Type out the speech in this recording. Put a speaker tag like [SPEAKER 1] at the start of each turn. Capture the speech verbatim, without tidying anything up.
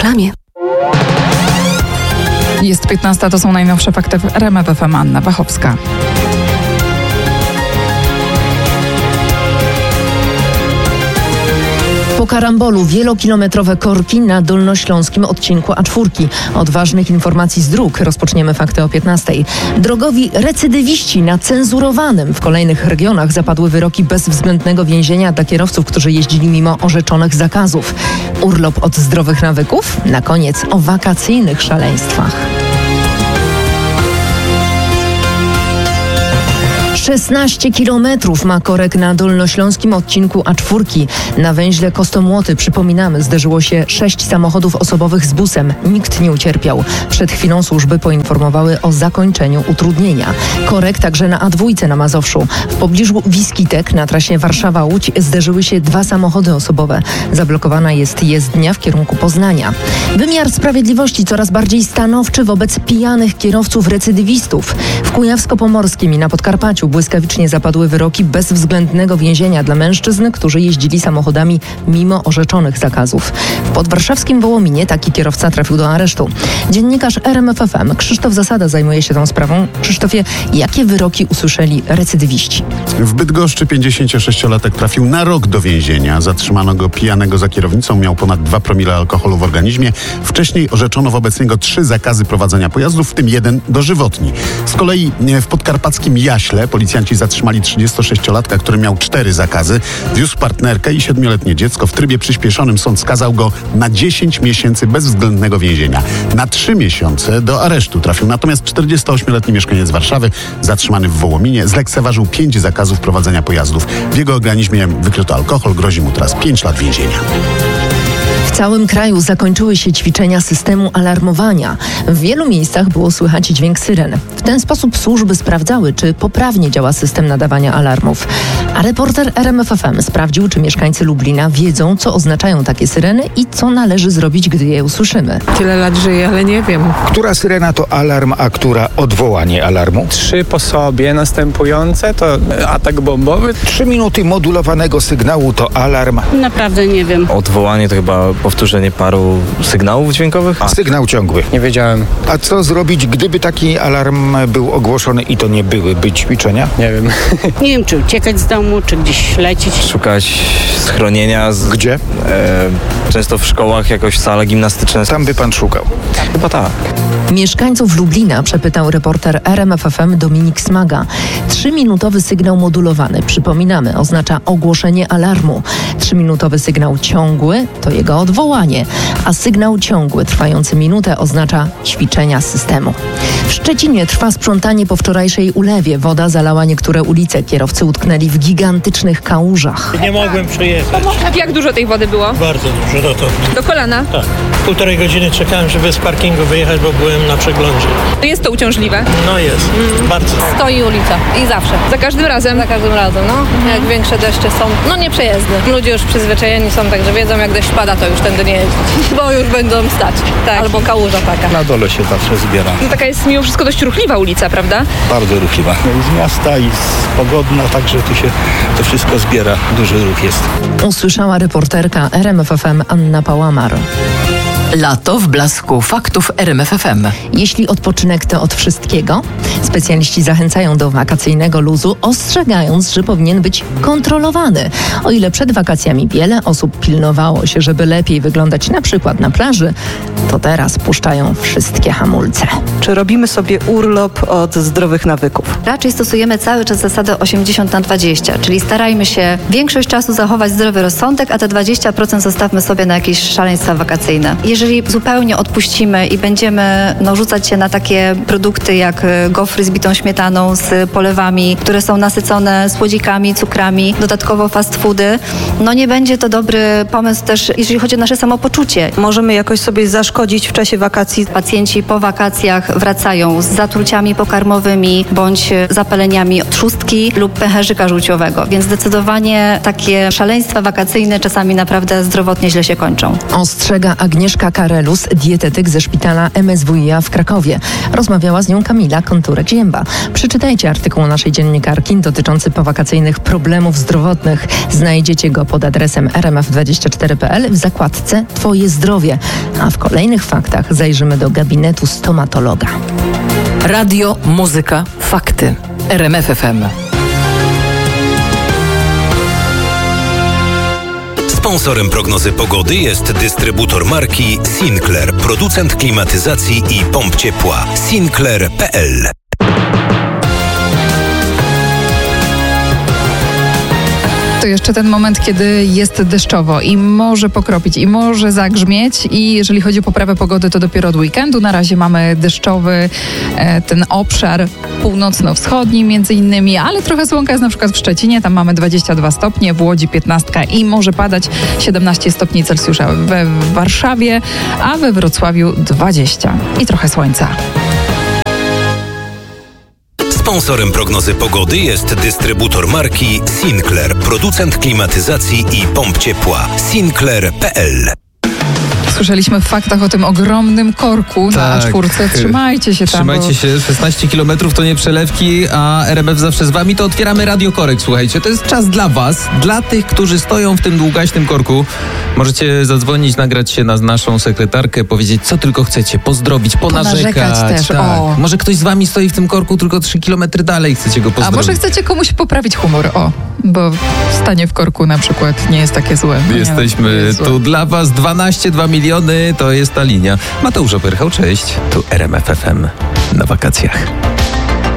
[SPEAKER 1] reklamie.
[SPEAKER 2] Jest piętnasta, to są najnowsze fakty w R M F F M. Anna Wachowska.
[SPEAKER 3] Po karambolu wielokilometrowe korki na dolnośląskim odcinku A cztery. Od ważnych informacji z dróg rozpoczniemy fakty o piętnastej. Drogowi recydywiści na cenzurowanym. W kolejnych regionach zapadły wyroki bezwzględnego więzienia dla kierowców, którzy jeździli mimo orzeczonych zakazów. Urlop od zdrowych nawyków? Na koniec o wakacyjnych szaleństwach. szesnaście kilometrów ma korek na dolnośląskim odcinku A cztery. Na węźle Kostomłoty, przypominamy, zderzyło się sześć samochodów osobowych z busem. Nikt nie ucierpiał. Przed chwilą służby poinformowały o zakończeniu utrudnienia. Korek także na A dwa na Mazowszu. W pobliżu Wiskitek na trasie Warszawa-Łódź zderzyły się dwa samochody osobowe. Zablokowana jest jezdnia w kierunku Poznania. Wymiar sprawiedliwości coraz bardziej stanowczy wobec pijanych kierowców recydywistów. W Kujawsko-Pomorskim i na Podkarpaciu błyskawicznie zapadły wyroki bezwzględnego więzienia dla mężczyzn, którzy jeździli samochodami mimo orzeczonych zakazów. W podwarszawskim Wołominie taki kierowca trafił do aresztu. Dziennikarz R M F F M Krzysztof Zasada zajmuje się tą sprawą. Krzysztofie, jakie wyroki usłyszeli recydywiści?
[SPEAKER 4] W Bydgoszczy pięćdziesięciosześciolatek trafił na rok do więzienia. Zatrzymano go pijanego za kierownicą, miał ponad dwa promile alkoholu w organizmie. Wcześniej orzeczono wobec niego trzy zakazy prowadzenia pojazdów, w tym jeden dożywotni. Z kolei w podkarpackim Jaśle policjanci zatrzymali trzydziestosześciolatka, który miał cztery zakazy. Wiózł partnerkę i siedmioletnie dziecko. W trybie przyspieszonym sąd skazał go na dziesięć miesięcy bezwzględnego więzienia. Na trzy miesiące do aresztu trafił natomiast czterdziestoośmioletni mieszkaniec Warszawy, zatrzymany w Wołominie, zlekceważył pięć zakazów prowadzenia pojazdów. W jego organizmie wykryto alkohol, grozi mu teraz pięć lat więzienia.
[SPEAKER 3] W całym kraju zakończyły się ćwiczenia systemu alarmowania. W wielu miejscach było słychać dźwięk syren. W ten sposób służby sprawdzały, czy poprawnie działa system nadawania alarmów. A reporter R M F F M sprawdził, czy mieszkańcy Lublina wiedzą, co oznaczają takie syreny i co należy zrobić, gdy je usłyszymy.
[SPEAKER 1] Tyle lat żyję, ale nie wiem.
[SPEAKER 5] Która syrena to alarm, a która odwołanie alarmu?
[SPEAKER 6] Trzy po sobie następujące to atak bombowy.
[SPEAKER 5] Trzy minuty modulowanego sygnału to alarm.
[SPEAKER 7] Naprawdę nie wiem.
[SPEAKER 8] Odwołanie to chyba powtórzenie paru sygnałów dźwiękowych?
[SPEAKER 5] A. Sygnał ciągły.
[SPEAKER 6] Nie wiedziałem.
[SPEAKER 5] A co zrobić, gdyby taki alarm był ogłoszony i to nie byłyby ćwiczenia?
[SPEAKER 6] Nie wiem.
[SPEAKER 7] Nie wiem, czy uciekać z domu, czy gdzieś lecieć.
[SPEAKER 8] Szukać schronienia. Z,
[SPEAKER 5] Gdzie?
[SPEAKER 8] E, często w szkołach jakoś sale gimnastyczne.
[SPEAKER 5] Tam by pan szukał.
[SPEAKER 8] Chyba tak.
[SPEAKER 3] Mieszkańców Lublina przepytał reporter R M F F M Dominik Smaga. Trzyminutowy sygnał modulowany, przypominamy, oznacza ogłoszenie alarmu. Trzyminutowy sygnał ciągły to jego odwołanie, a sygnał ciągły trwający minutę oznacza ćwiczenia systemu. W Szczecinie trwa sprzątanie po wczorajszej ulewie. Woda zalała niektóre ulice. Kierowcy utknęli w gigantycznych kałużach.
[SPEAKER 9] Nie mogłem przyjechać.
[SPEAKER 10] Jak dużo tej wody było?
[SPEAKER 9] Bardzo dużo dotąd.
[SPEAKER 10] Do kolana?
[SPEAKER 9] Tak. Półtorej godziny czekałem, żeby z parkingu wyjechać, bo byłem na przeglądzie.
[SPEAKER 10] Jest to uciążliwe?
[SPEAKER 9] No jest, mm. bardzo.
[SPEAKER 11] Stoi ulica i zawsze.
[SPEAKER 10] Za każdym razem?
[SPEAKER 11] Za każdym razem, no. Mhm. Jak większe deszcze są, no nieprzejezdne. Ludzie już przyzwyczajeni są, także wiedzą, jak deszcz pada, to już tędy nie jeździć, bo już będą stać. Tak. Albo kałuża taka.
[SPEAKER 12] Na dole się zawsze zbiera.
[SPEAKER 10] No, taka jest mimo wszystko dość ruchliwa ulica, prawda?
[SPEAKER 12] Bardzo ruchliwa. Z miasta i z pogodna, także tu się to wszystko zbiera. Duży ruch jest.
[SPEAKER 3] Usłyszała reporterka R M F F M Anna Pałamar.
[SPEAKER 1] Lato w blasku faktów R M F F M.
[SPEAKER 3] Jeśli odpoczynek to od wszystkiego, specjaliści zachęcają do wakacyjnego luzu, ostrzegając, że powinien być kontrolowany. O ile przed wakacjami wiele osób pilnowało się, żeby lepiej wyglądać na przykład na plaży, to teraz puszczają wszystkie hamulce.
[SPEAKER 13] Czy robimy sobie urlop od zdrowych nawyków?
[SPEAKER 14] Raczej stosujemy cały czas zasadę osiemdziesiąt na dwadzieścia, czyli starajmy się większość czasu zachować zdrowy rozsądek, a te dwadzieścia procent zostawmy sobie na jakieś szaleństwa wakacyjne. Jeżeli zupełnie odpuścimy i będziemy no, rzucać się na takie produkty jak gofry z bitą śmietaną, z polewami, które są nasycone słodzikami, cukrami, dodatkowo fast foody, no nie będzie to dobry pomysł też, jeżeli chodzi o nasze samopoczucie.
[SPEAKER 13] Możemy jakoś sobie zaszkodzić w czasie wakacji.
[SPEAKER 14] Pacjenci po wakacjach wracają z zatruciami pokarmowymi bądź zapaleniami trzustki lub pęcherzyka żółciowego, więc zdecydowanie takie szaleństwa wakacyjne czasami naprawdę zdrowotnie źle się kończą.
[SPEAKER 3] Ostrzega Agnieszka Karelus, dietetyk ze szpitala M S W i A w Krakowie. Rozmawiała z nią Kamila Konturek-Zięba. Przeczytajcie artykuł naszej dziennikarki dotyczący powakacyjnych problemów zdrowotnych. Znajdziecie go pod adresem r m f dwadzieścia cztery kropka p l w zakładce Twoje zdrowie. A w kolejnych faktach zajrzymy do gabinetu stomatologa.
[SPEAKER 1] Radio, muzyka, fakty. R M F F M.
[SPEAKER 15] Sponsorem prognozy pogody jest dystrybutor marki Sinclair, producent klimatyzacji i pomp ciepła. Sinclair kropka p l.
[SPEAKER 2] To jeszcze ten moment, kiedy jest deszczowo i może pokropić, i może zagrzmieć, i jeżeli chodzi o poprawę pogody, to dopiero od weekendu. Na razie mamy deszczowy e, ten obszar północno-wschodni między innymi, ale trochę słonka jest na przykład w Szczecinie, tam mamy dwadzieścia dwa stopnie, w Łodzi piętnaście i może padać siedemnaście stopni Celsjusza we Warszawie, a we Wrocławiu dwadzieścia i trochę słońca.
[SPEAKER 15] Sponsorem prognozy pogody jest dystrybutor marki Sinclair, producent klimatyzacji i pomp ciepła. Sinclair kropka p l.
[SPEAKER 2] Słyszeliśmy w faktach o tym ogromnym korku na
[SPEAKER 16] Tak.
[SPEAKER 2] A cztery. Trzymajcie się tam.
[SPEAKER 16] Trzymajcie
[SPEAKER 2] bo...
[SPEAKER 16] się, szesnaście kilometrów to nie przelewki, a R M F zawsze z wami, to otwieramy Radio Korek, słuchajcie. To jest czas dla was, dla tych, którzy stoją w tym długaśnym korku. Możecie zadzwonić, nagrać się na naszą sekretarkę, powiedzieć co tylko chcecie, pozdrowić, ponarzekać.
[SPEAKER 2] Ponarzekać też,
[SPEAKER 16] tak.
[SPEAKER 2] o.
[SPEAKER 16] Może ktoś z wami stoi w tym korku tylko trzy kilometry dalej, chcecie go
[SPEAKER 2] A
[SPEAKER 16] pozdrowić.
[SPEAKER 2] może chcecie komuś poprawić humor, o, bo stanie w korku na przykład nie jest takie złe. No
[SPEAKER 16] Jesteśmy
[SPEAKER 2] nie, jest
[SPEAKER 16] tu
[SPEAKER 2] złe.
[SPEAKER 16] dla was, dwanaście dwa miliony, to jest ta linia. Mateusz Opyrchał, cześć. Tu R M F F M na wakacjach.